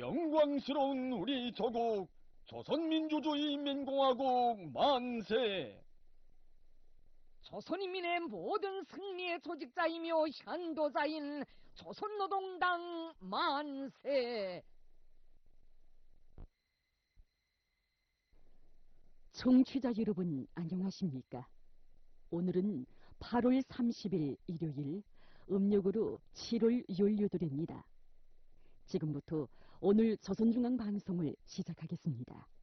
영광스러운 우리 조국 조선민주주의 민공화국 만세! 조선인민의 모든 승리의 조직자이며 현도자인 조선노동당 만세! 청취자 여러분 안녕하십니까? 오늘은 8월 30일 일요일, 음력으로 7월 연료들입니다. 지금부터 오늘 조선중앙방송을 시작하겠습니다.